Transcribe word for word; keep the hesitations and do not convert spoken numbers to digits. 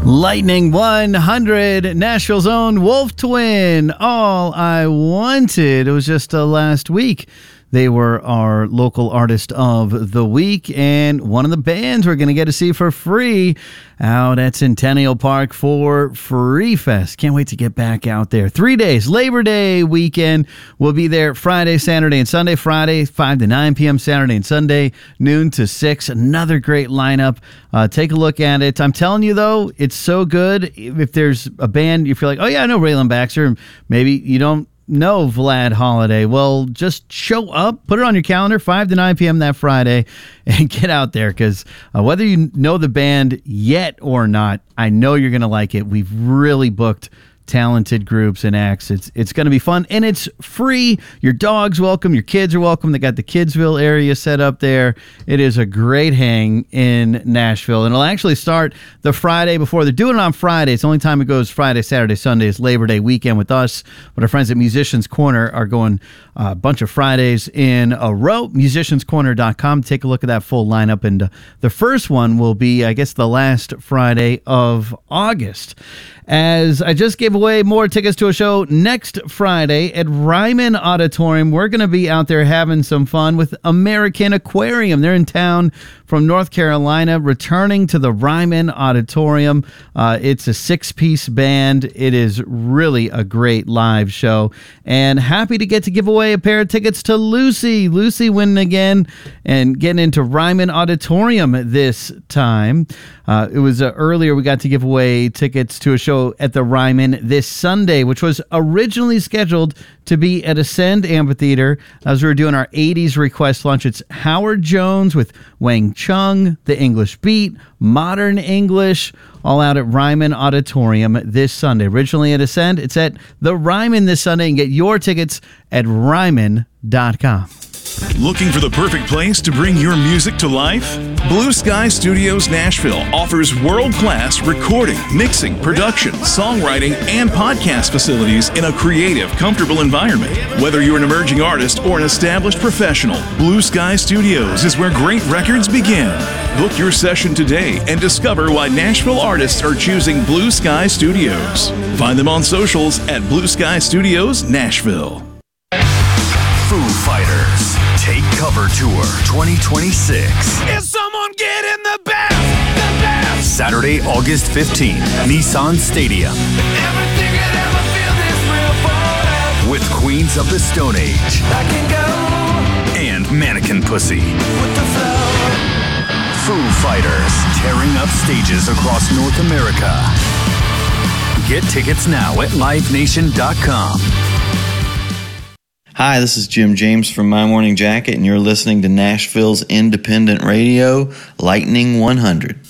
Lightning one hundred, Nashville's own Wolf Twin, All I Wanted. It was just uh, last week. They were our local artist of the week, and one of the bands we're going to get to see for free out at Centennial Park for Free Fest. Can't wait to get back out there. Three days, Labor Day weekend. We'll be there Friday, Saturday, and Sunday. Friday, five to nine p.m., Saturday and Sunday, noon to six. Another great lineup. Uh, take a look at it. I'm telling you, though, it's so good. If there's a band, you feel like, oh, yeah, I know Raylan Baxter. Maybe you don't know Vlad Holiday. Well, just show up, put it on your calendar, five to nine p.m. that Friday, and get out there, because uh, whether you know the band yet or not, I know you're going to like it. We've really booked talented groups and acts. It's it's going to be fun, and it's free. Your dog's welcome. Your kids are welcome. They got the Kidsville area set up there. It is a great hang in Nashville, and it'll actually start the Friday before. They're doing it on Friday. It's the only time it goes Friday, Saturday, Sunday is Labor Day weekend with us, but our friends at Musicians Corner are going a bunch of Fridays in a row. musicians corner dot com. Take a look at that full lineup, and uh, the first one will be, I guess, the last Friday of August. As I just gave away more tickets to a show next Friday at Ryman Auditorium. We're going to be out there having some fun with American Aquarium. They're in town from North Carolina, returning to the Ryman Auditorium. Uh, it's a six-piece band. It is really a great live show. And happy to get to give away a pair of tickets to Lucy. Lucy winning again and getting into Ryman Auditorium this time. Uh, it was uh, earlier we got to give away tickets to a show at the Ryman this Sunday, which was originally scheduled to be at Ascend Amphitheater. As we were doing our eighties request lunch, it's Howard Jones with Wang Chung, The English Beat, Modern English, all out at Ryman Auditorium this Sunday. Originally at Ascend, it's at the Ryman this Sunday, and get your tickets at ryman dot com. Looking for the perfect place to bring your music to life? Blue Sky Studios Nashville offers world-class recording, mixing, production, songwriting, and podcast facilities in a creative, comfortable environment. Whether you're an emerging artist or an established professional, Blue Sky Studios is where great records begin. Book your session today and discover why Nashville artists are choosing Blue Sky Studios. Find them on socials at Blue Sky Studios Nashville. Foo Fighters Take Cover Tour twenty twenty-six. Is someone getting the best? The best? Saturday, August fifteenth, Nissan Stadium. Everything could ever feel this real forever. With Queens of the Stone Age. I can go and Mannequin Pussy. with the flow. Foo Fighters tearing up stages across North America. Get tickets now at live nation dot com. Hi, this is Jim James from My Morning Jacket, and you're listening to Nashville's independent radio, Lightning one hundred.